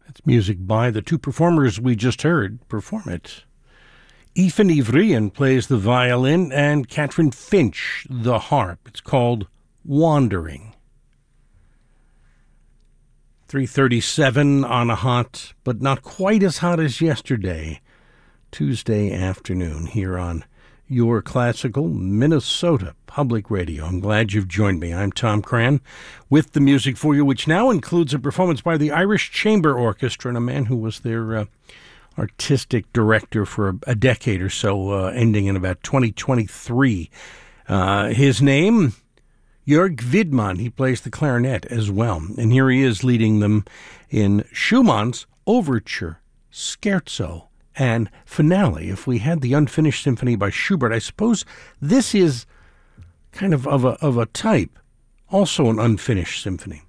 It's music by the two performers we just heard perform it. Ethan Ivrian plays the violin and Catherine Finch the harp. It's called Wandering. 3:37 on a hot, but not quite as hot as yesterday, Tuesday afternoon here on your classical Minnesota Public Radio. I'm glad you've joined me. I'm Tom Cran with the music for you, which now includes a performance by the Irish Chamber Orchestra and a man who was their artistic director for a decade or so, ending in about 2023. His name, Jörg Widmann. He plays the clarinet as well. And here he is leading them in Schumann's Overture, Scherzo, and Finale. If we had the Unfinished Symphony by Schubert, I suppose this is kind of a type, also an unfinished symphony.